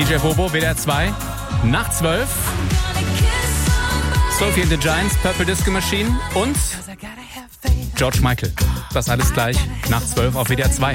DJ Bobo, WDR 2, nach 12. Sophie and the Giants, Purple Disco Machine und George Michael. Das alles gleich nach 12 auf WDR 2.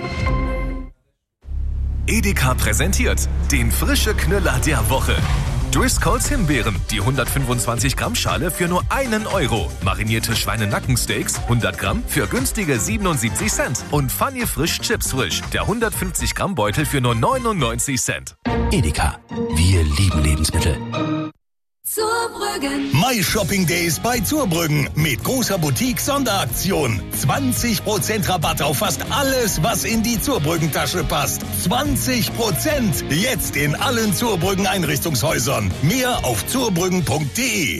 Edeka präsentiert den frische Knüller der Woche. Driscolls Himbeeren, die 125 Gramm Schale für nur €1. Marinierte Schweinenackensteaks, 100 Gramm für günstige 77 Cent. Und Funny Frisch Chips Frisch, der 150 Gramm Beutel für nur 99 Cent. Edeka, wir lieben Lebensmittel. Zurbrüggen. My Shopping Days bei Zurbrüggen mit großer Boutique-Sonderaktion. 20% Rabatt auf fast alles, was in die Zurbrüggen-Tasche passt. 20%! Jetzt in allen Zurbrüggen-Einrichtungshäusern. Mehr auf zurbrüggen.de.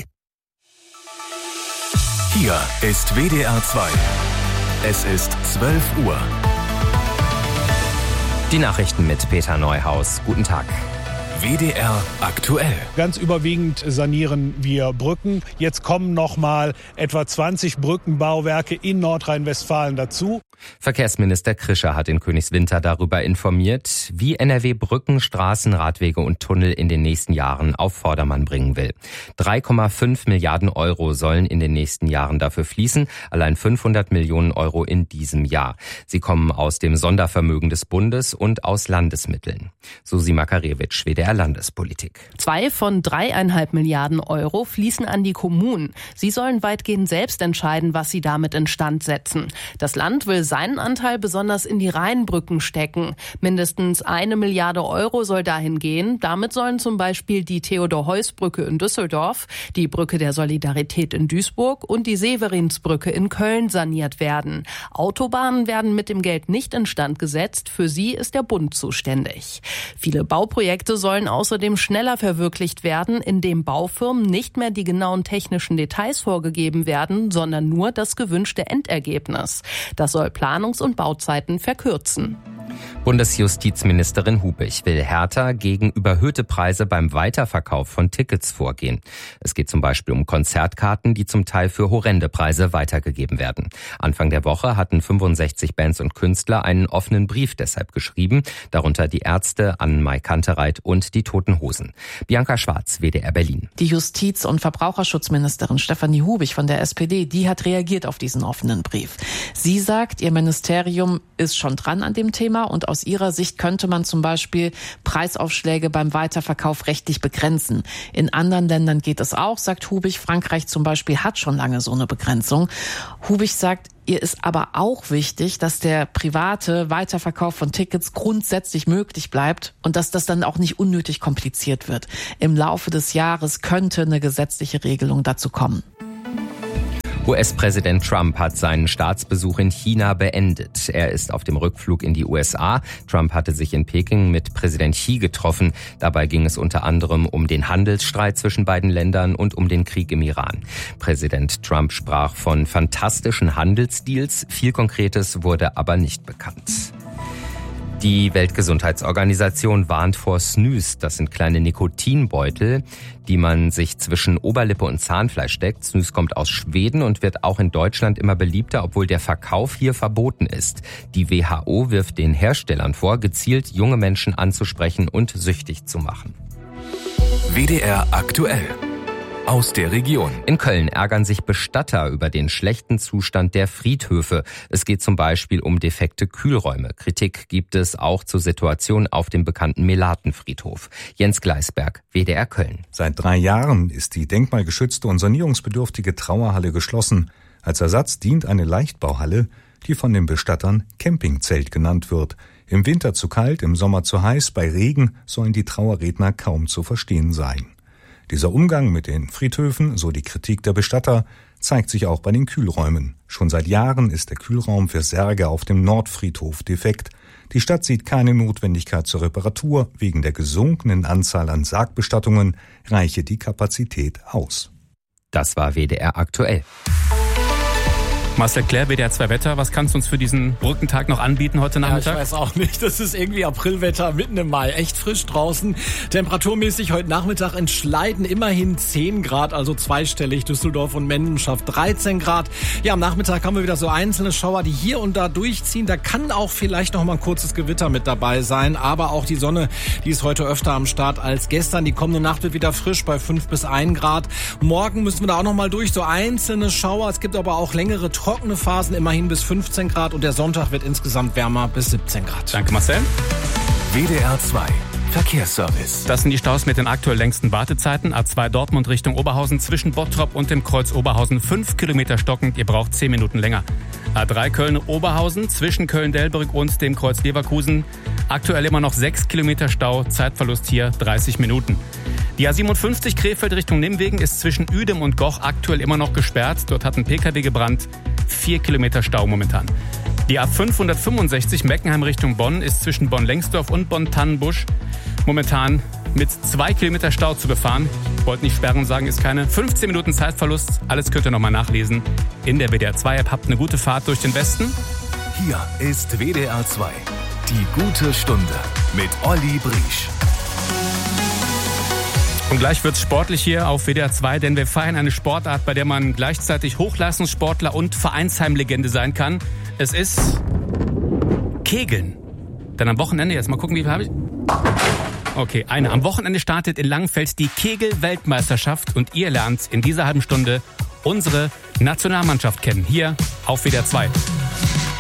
Hier ist WDR 2. Es ist 12 Uhr. Die Nachrichten mit Peter Neuhaus. Guten Tag. WDR aktuell. Ganz überwiegend sanieren wir Brücken. Jetzt kommen noch mal etwa 20 Brückenbauwerke in Nordrhein-Westfalen dazu. Verkehrsminister Krischer hat in Königswinter darüber informiert, wie NRW Brücken, Straßen, Radwege und Tunnel in den nächsten Jahren auf Vordermann bringen will. 3,5 Milliarden € sollen in den nächsten Jahren dafür fließen, allein 500 Millionen € in diesem Jahr. Sie kommen aus dem Sondervermögen des Bundes und aus Landesmitteln. Susi Makarewitsch, WDR Landespolitik. 2 von 3,5 Milliarden € fließen an die Kommunen. Sie sollen weitgehend selbst entscheiden, was sie damit instand setzen. Das Land will seinen Anteil besonders in die Rheinbrücken stecken. Mindestens 1 Milliarde € soll dahin gehen. Damit sollen zum Beispiel die Theodor-Heuss-Brücke in Düsseldorf, die Brücke der Solidarität in Duisburg und die Severinsbrücke in Köln saniert werden. Autobahnen werden mit dem Geld nicht instand gesetzt. Für sie ist der Bund zuständig. Viele Bauprojekte sollen außerdem schneller verwirklicht werden, indem Baufirmen nicht mehr die genauen technischen Details vorgegeben werden, sondern nur das gewünschte Endergebnis. Das soll Planungs- und Bauzeiten verkürzen. Bundesjustizministerin Hubich will härter gegen überhöhte Preise beim Weiterverkauf von Tickets vorgehen. Es geht zum Beispiel um Konzertkarten, die zum Teil für horrende Preise weitergegeben werden. Anfang der Woche hatten 65 Bands und Künstler einen offenen Brief deshalb geschrieben, darunter die Ärzte, Annenmai Kantereit und die Toten Hosen. Bianca Schwarz, WDR Berlin. Die Justiz- und Verbraucherschutzministerin Stefanie Hubich von der SPD, die hat reagiert auf diesen offenen Brief. Sie sagt, ihr Ministerium ist schon dran an dem Thema und aus ihrer Sicht könnte man zum Beispiel Preisaufschläge beim Weiterverkauf rechtlich begrenzen. In anderen Ländern geht es auch, sagt Hubich. Frankreich zum Beispiel hat schon lange so eine Begrenzung. Hubich sagt, ihr ist aber auch wichtig, dass der private Weiterverkauf von Tickets grundsätzlich möglich bleibt und dass das dann auch nicht unnötig kompliziert wird. Im Laufe des Jahres könnte eine gesetzliche Regelung dazu kommen. US-Präsident Trump hat seinen Staatsbesuch in China beendet. Er ist auf dem Rückflug in die USA. Trump hatte sich in Peking mit Präsident Xi getroffen. Dabei ging es unter anderem um den Handelsstreit zwischen beiden Ländern und um den Krieg im Iran. Präsident Trump sprach von fantastischen Handelsdeals. Viel Konkretes wurde aber nicht bekannt. Die Weltgesundheitsorganisation warnt vor Snus. Das sind kleine Nikotinbeutel, die man sich zwischen Oberlippe und Zahnfleisch steckt. Snus kommt aus Schweden und wird auch in Deutschland immer beliebter, obwohl der Verkauf hier verboten ist. Die WHO wirft den Herstellern vor, gezielt junge Menschen anzusprechen und süchtig zu machen. WDR aktuell. Aus der Region. In Köln ärgern sich Bestatter über den schlechten Zustand der Friedhöfe. Es geht zum Beispiel um defekte Kühlräume. Kritik gibt es auch zur Situation auf dem bekannten Melatenfriedhof. Jens Gleisberg, WDR Köln. Seit 3 Jahren ist die denkmalgeschützte und sanierungsbedürftige Trauerhalle geschlossen. Als Ersatz dient eine Leichtbauhalle, die von den Bestattern Campingzelt genannt wird. Im Winter zu kalt, im Sommer zu heiß, bei Regen sollen die Trauerredner kaum zu verstehen sein. Dieser Umgang mit den Friedhöfen, so die Kritik der Bestatter, zeigt sich auch bei den Kühlräumen. Schon seit Jahren ist der Kühlraum für Särge auf dem Nordfriedhof defekt. Die Stadt sieht keine Notwendigkeit zur Reparatur. Wegen der gesunkenen Anzahl an Sargbestattungen reiche die Kapazität aus. Das war WDR aktuell. Marcel Clair, WDR 2 Wetter. Was kannst du uns für diesen Brückentag noch anbieten heute Nachmittag? Ja, ich weiß auch nicht. Das ist irgendwie Aprilwetter mitten im Mai. Echt frisch draußen. Temperaturmäßig heute Nachmittag in Schleiden immerhin 10 Grad, also zweistellig. Düsseldorf und Mendenschaft 13 Grad. Ja, am Nachmittag haben wir wieder so einzelne Schauer, die hier und da durchziehen. Da kann auch vielleicht noch mal ein kurzes Gewitter mit dabei sein. Aber auch die Sonne, die ist heute öfter am Start als gestern. Die kommende Nacht wird wieder frisch bei 5 bis 1 Grad. Morgen müssen wir da auch noch mal durch. So einzelne Schauer. Es gibt aber auch längere trockene Phasen, immerhin bis 15 Grad. Und der Sonntag wird insgesamt wärmer bis 17 Grad. Danke, Marcel. WDR 2 Verkehrsservice. Das sind die Staus mit den aktuell längsten Wartezeiten. A2 Dortmund Richtung Oberhausen zwischen Bottrop und dem Kreuz Oberhausen 5 Kilometer stockend. Ihr braucht 10 Minuten länger. A3 Köln-Oberhausen zwischen Köln-Delbrück und dem Kreuz Leverkusen. Aktuell immer noch 6 Kilometer Stau. Zeitverlust hier 30 Minuten. Die A57 Krefeld Richtung Nimwegen ist zwischen Uedem und Goch aktuell immer noch gesperrt. Dort hat ein PKW gebrannt. 4 Kilometer Stau momentan. Die A565 Meckenheim Richtung Bonn ist zwischen Bonn-Lengsdorf und Bonn-Tannenbusch momentan mit 2 Kilometer Stau zu befahren. Ich wollte nicht sperren und sagen, ist keine 15 Minuten Zeitverlust. Alles könnt ihr nochmal nachlesen in der WDR 2 App. Habt eine gute Fahrt durch den Westen. Hier ist WDR 2. Die gute Stunde mit Olli Briesch. Und gleich wird's sportlich hier auf WDR 2, denn wir feiern eine Sportart, bei der man gleichzeitig Hochleistungssportler und Vereinsheimlegende sein kann. Es ist Kegeln. Dann am Wochenende, jetzt mal gucken, wie viel habe ich? Okay, am Wochenende startet in Langenfeld die Kegel-Weltmeisterschaft und ihr lernt in dieser halben Stunde unsere Nationalmannschaft kennen, hier auf WDR 2.